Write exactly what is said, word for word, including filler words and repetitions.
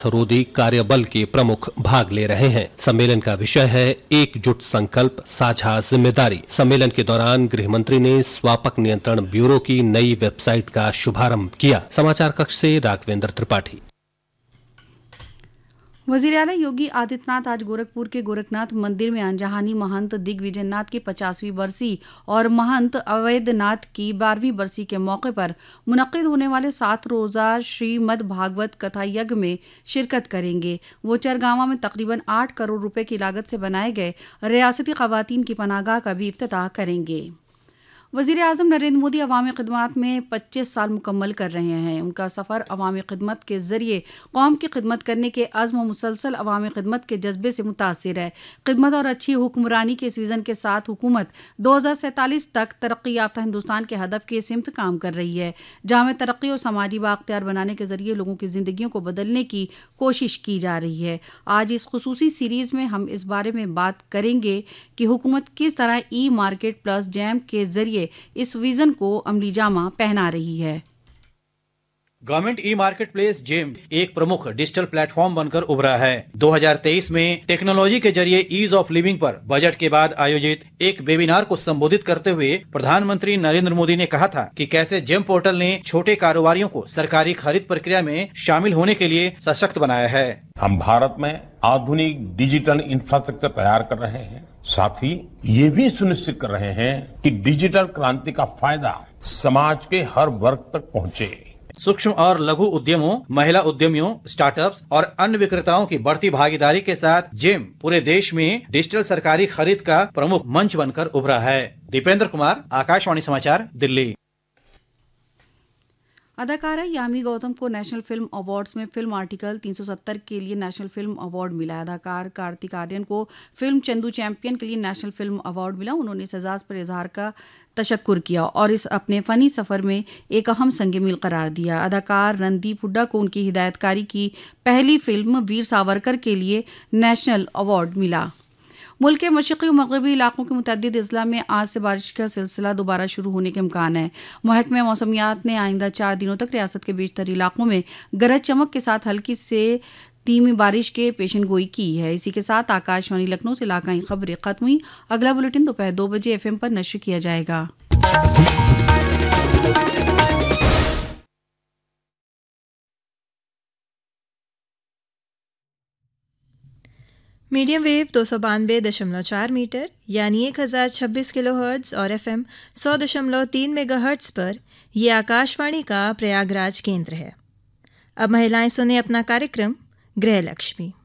रोधी कार्यबल के प्रमुख भाग ले रहे हैं। सम्मेलन का विषय है एकजुट संकल्प साझा जिम्मेदारी। सम्मेलन के दौरान गृह मंत्री ने स्वापक नियंत्रण ब्यूरो की नई वेबसाइट का शुभारंभ किया। समाचार कक्ष से राघवेंद्र त्रिपाठी। वजीर आला योगी आदित्यनाथ आज गोरखपुर के गोरखनाथ मंदिर में अनजहानी महंत दिग्विजयनाथ की पचासवीं बरसी और महंत अवैधनाथ की बारहवीं बरसी के मौके पर मुनक्किद होने वाले सात रोजा श्रीमद् भागवत कथा यज्ञ में शिरकत करेंगे। वो चरगावा में तकरीबन आठ करोड़ रुपए की लागत से बनाए गए रियासती खवातीन की पनाहगाह का भी इफ्तिताह करेंगे। वज़ीर आज़म नरेंद्र मोदी अवामी खिदमत में पच्चीस साल मुकम्मल कर रहे हैं। उनका सफ़र अवामी खिदमत के ज़रिए कौम की खिदमत करने के अज़्म व मुसलसल अवामी खिदमत के जज्बे से मुतासिर है। खिदमत और अच्छी हुक्मरानी के इस विज़न के साथ हुकूमत दो हज़ार सैंतालीस तक तरक्की याफ्ता हिंदुस्तान के हदफ के सिमत काम कर रही है, जहाँ में तरक्की और समाजी बाख्तियार बनाने के ज़रिए लोगों की ज़िंदगियों को बदलने की कोशिश की जा रही है। आज इस खुसूसी सीरीज़ में हम इस बारे में बात करेंगे कि हुकूमत किस तरह ई मार्केट प्लस जैम के ज़रिए इस विजन को अमली जामा पहना रही है। Government e market place GeM एक प्रमुख डिजिटल प्लेटफॉर्म बनकर उभरा है। दो हज़ार तेईस में टेक्नोलॉजी के जरिए ईज ऑफ लिविंग पर बजट के बाद आयोजित एक वेबिनार को संबोधित करते हुए प्रधानमंत्री नरेंद्र मोदी ने कहा था कि कैसे जेम पोर्टल ने छोटे कारोबारियों को सरकारी खरीद प्रक्रिया में शामिल होने के लिए सशक्त बनाया है। हम भारत में आधुनिक डिजिटल इंफ्रास्ट्रक्चर तैयार कर रहे हैं, साथ ही ये भी सुनिश्चित कर रहे हैं कि डिजिटल क्रांति का फायदा समाज के हर वर्ग तक पहुंचे। सूक्ष्म और लघु उद्यमों, महिला उद्यमियों, स्टार्टअप्स और अन्य विक्रेताओं की बढ़ती भागीदारी के साथ जेम पूरे देश में डिजिटल सरकारी खरीद का प्रमुख मंच बनकर उभरा है। दीपेंद्र कुमार, आकाशवाणी समाचार, दिल्ली। अदाकारा यामी गौतम को नेशनल फिल्म अवार्ड्स में फिल्म आर्टिकल तीन सौ सत्तर के लिए नेशनल फिल्म अवार्ड मिला। अदाकार कार्तिक आर्यन को फिल्म चंदू चैंपियन के लिए नेशनल फिल्म अवार्ड मिला। उन्होंने इस एजाज पर इजहार का तशक्कुर किया और इस अपने फ़नी सफ़र में एक अहम संग मील करार दिया। अदाकार रणदीप हुड्डा को उनकी हिदायतकारी की पहली फिल्म वीर सावरकर के लिए नेशनल अवार्ड मिला। मुल्क के मशरक़ी और मगरबी इलाकों के मुतअद्दिद अज़ला में आज से बारिश का सिलसिला दोबारा शुरू होने के इम्कान है। महकमे मौसमियात ने आइंदा चार दिनों तक रियासत के बेशतर इलाकों में गरज चमक के साथ हल्की से धीमी बारिश के पेशन गोई की है। इसी के साथ आकाशवाणी लखनऊ से इलाकाई खबरें खत्म हुई। अगला बुलेटिन दोपहर दो बजे एफ एम पर नश्र किया जाएगा। मीडियम वेव दो सौ बानवे दशमलव चार मीटर यानी एक हज़ार छब्बीस किलो हर्ट्ज़ और एफ एम सौ दशमलव तीन मेगा हर्ट्ज़ पर यह आकाशवाणी का प्रयागराज केंद्र है। अब महिलाएं सुने अपना कार्यक्रम गृह लक्ष्मी।